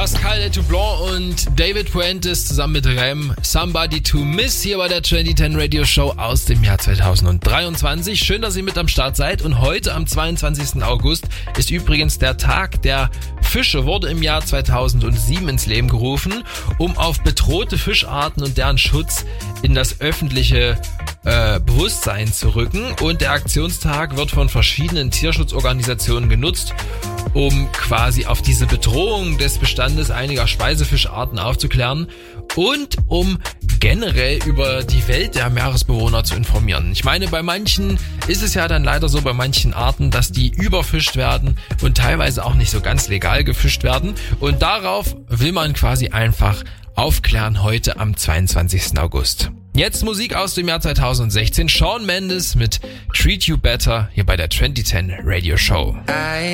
Pascal Letoublon und David Fuentes zusammen mit Rem, Somebody to Miss hier bei der 2010 Radio Show aus dem Jahr 2023. Schön, dass ihr mit am Start seid und heute am 22. August ist übrigens der Tag der Fische, wurde im Jahr 2007 ins Leben gerufen, um auf bedrohte Fischarten und deren Schutz in das öffentliche Bewusstsein zu rücken, und der Aktionstag wird von verschiedenen Tierschutzorganisationen genutzt, um quasi auf diese Bedrohung des Bestandes einiger Speisefischarten aufzuklären und um generell über die Welt der Meeresbewohner zu informieren. Ich meine, bei manchen ist es ja dann leider so, bei manchen Arten, dass die überfischt werden und teilweise auch nicht so ganz legal gefischt werden, und darauf will man quasi einfach aufklären heute am 22. August. Jetzt Musik aus dem Jahr 2016, Shawn Mendes mit Treat You Better hier bei der 2010 Radio Show.